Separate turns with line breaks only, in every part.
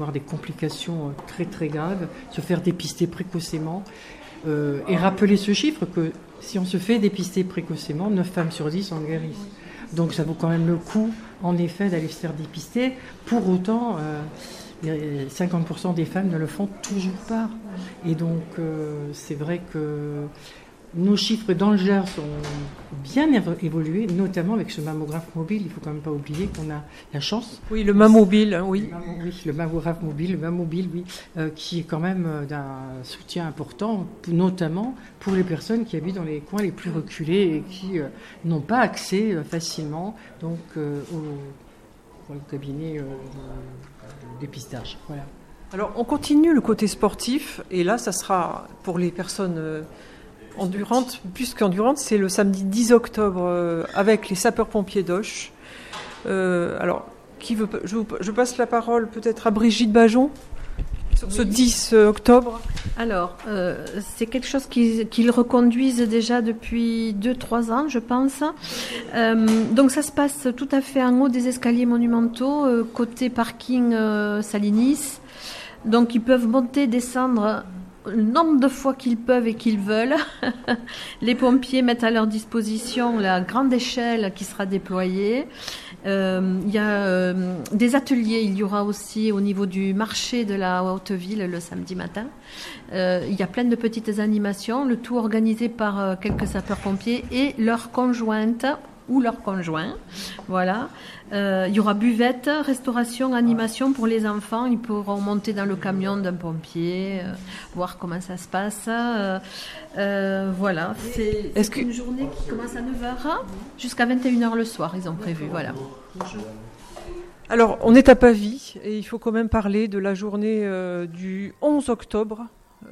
avoir des complications très très graves, se faire dépister précocement et rappeler ce chiffre que si on se fait dépister précocement, 9 femmes sur 10 en guérissent. Donc ça vaut quand même le coup, en effet, d'aller se faire dépister. Pour autant, 50% des femmes ne le font toujours pas. Et donc c'est vrai que nos chiffres dans le Gers ont bien évolué, notamment avec ce mammographe mobile. Il ne faut quand même pas oublier qu'on a la chance.
Oui, le mammobile, oui.
Le mammographe mobile, qui est quand même d'un soutien important, notamment pour les personnes qui habitent dans les coins les plus reculés et qui n'ont pas accès facilement donc, au cabinet de dépistage. Voilà.
Alors, on continue le côté sportif, et là, ça sera pour les personnes endurantes, plus qu'endurantes, c'est le samedi 10 octobre avec les sapeurs-pompiers d'Auch. Alors, qui veut, je passe la parole peut-être à Brigitte Bajon sur ce 10 octobre.
Alors, c'est quelque chose qu'ils reconduisent déjà depuis 2-3 ans, je pense. Donc, ça se passe tout à fait en haut des escaliers monumentaux, côté parking Salinis. Donc, ils peuvent monter, descendre le nombre de fois qu'ils peuvent et qu'ils veulent. Les pompiers mettent à leur disposition la grande échelle qui sera déployée. Il y a des ateliers, il y aura aussi au niveau du marché de la Haute-Ville le samedi matin. Il y a plein de petites animations, le tout organisé par quelques sapeurs-pompiers et leurs conjointes ou leurs conjoints. Voilà. Il y aura buvette, restauration, animation pour les enfants. Ils pourront monter dans le camion d'un pompier, voir comment ça se passe. Voilà. C'est une journée qui commence à 9h jusqu'à 21h le soir, ils ont prévu. Voilà.
Alors, on est à Pavie et il faut quand même parler de la journée du 11 octobre.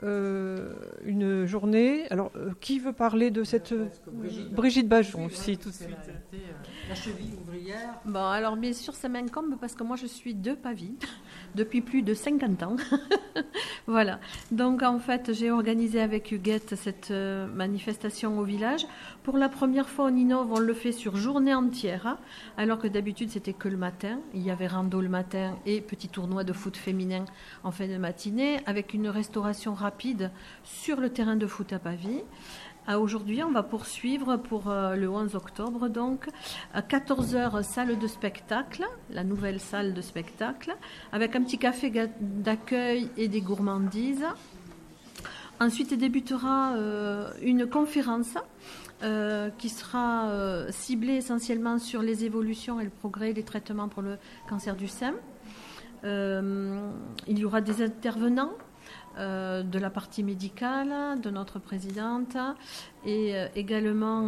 Une journée. Alors, qui veut parler de cette Brigitte Bajon aussi tout de suite.
La cheville ouvrière.
Bon, alors bien sûr, ça m'incombe parce que moi je suis de Pavie depuis plus de 50 ans. Voilà. Donc en fait, j'ai organisé avec Huguette cette manifestation au village. Pour la première fois, on innove, on le fait sur journée entière, alors que d'habitude c'était que le matin. Il y avait rando le matin et petit tournoi de foot féminin en fin de matinée, avec une restauration rapide sur le terrain de foot à Pavie. Aujourd'hui, on va poursuivre pour le 11 octobre, donc, à 14h, salle de spectacle, la nouvelle salle de spectacle, avec un petit café d'accueil et des gourmandises. Ensuite, débutera une conférence qui sera ciblée essentiellement sur les évolutions et le progrès des traitements pour le cancer du sein. Il y aura des intervenants de la partie médicale, de notre présidente, et également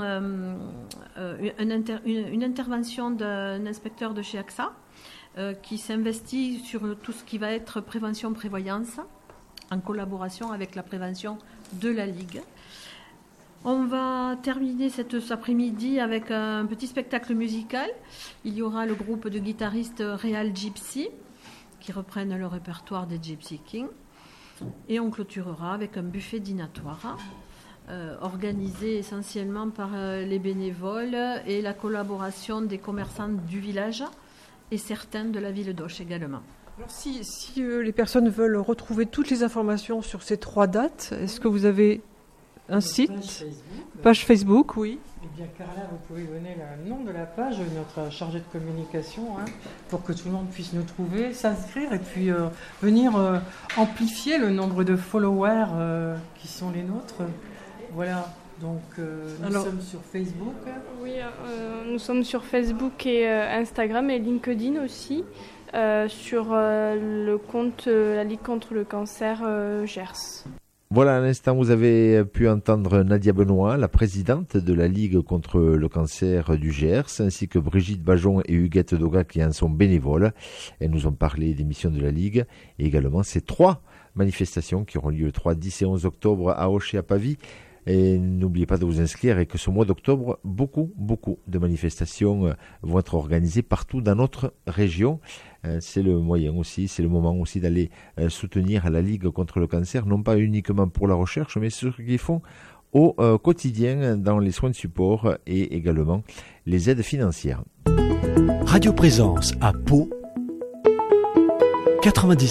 une intervention d'un inspecteur de chez AXA qui s'investit sur tout ce qui va être prévention-prévoyance en collaboration avec la prévention de la Ligue. On va terminer cet après-midi avec un petit spectacle musical. Il y aura le groupe de guitaristes Real Gypsy qui reprennent le répertoire des Gypsy Kings. Et on clôturera avec un buffet dînatoire organisé essentiellement par les bénévoles et la collaboration des commerçants du village et certains de la ville d'Auch également.
Alors si les personnes veulent retrouver toutes les informations sur ces 3 dates, est-ce que vous avez un site ? Page Facebook, oui.
Eh bien, Carla, vous pouvez donner le nom de la page, notre chargée de communication, pour que tout le monde puisse nous trouver, s'inscrire et puis venir amplifier le nombre de followers qui sont les nôtres. Voilà, donc nous sommes sur Facebook.
Oui, nous sommes sur Facebook et Instagram et LinkedIn aussi, sur le compte La Ligue contre le cancer Gers.
Voilà, à l'instant, vous avez pu entendre Nadia Benoît, la présidente de la Ligue contre le cancer du Gers, ainsi que Brigitte Bajon et Huguette Doga qui en sont bénévoles. Elles nous ont parlé des missions de la Ligue et également ces 3 manifestations qui auront lieu le 3, 10 et 11 octobre à Auch et à Pavie. Et n'oubliez pas de vous inscrire et que ce mois d'octobre, beaucoup de manifestations vont être organisées partout dans notre région. C'est le moyen aussi, c'est le moment aussi d'aller soutenir la Ligue contre le cancer, non pas uniquement pour la recherche, mais ce qu'ils font au quotidien dans les soins de support et également les aides financières.
Radio Présence à Pau 90.